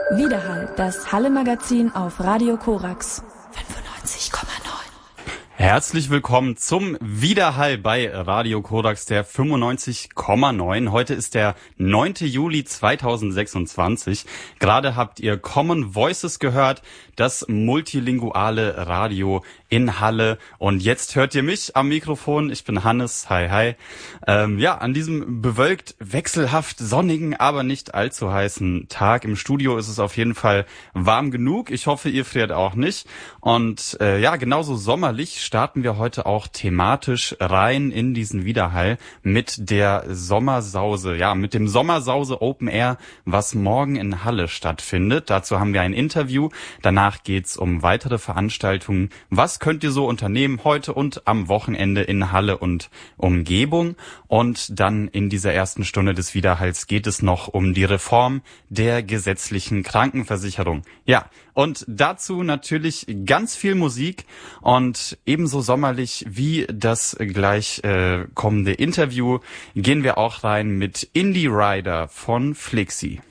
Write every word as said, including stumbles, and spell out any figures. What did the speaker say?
Widerhall, das Halle-Magazin auf Radio Korax fünfundneunzig Komma neun. Herzlich willkommen zum Widerhall bei Radio Korax, der fünfundneunzig Komma neun. Heute ist der neunte Juli zweitausendsechsundzwanzig. Gerade habt ihr Common Voices gehört, das multilinguale Radio in Halle. Und jetzt hört ihr mich am Mikrofon. Ich bin Hannes. Hi, hi. Ähm, ja, an diesem bewölkt, wechselhaft sonnigen, aber nicht allzu heißen Tag im Studio ist es auf jeden Fall warm genug. Ich hoffe, ihr friert auch nicht. Und äh, ja, genauso sommerlich starten wir heute auch thematisch rein in diesen Widerhall mit der Sommersause, ja, mit dem Sommersause Open Air, was morgen in Halle stattfindet. Dazu haben wir ein Interview. Danach geht's um weitere Veranstaltungen. Was könnt ihr so unternehmen heute und am Wochenende in Halle und Umgebung? Und dann in dieser ersten Stunde des Widerhalls geht es noch um die Reform der gesetzlichen Krankenversicherung. Ja, und dazu natürlich ganz viel Musik und ebenso sommerlich wie das gleich äh, kommende Interview gehen wir auch rein mit Indie Rider von Flixi.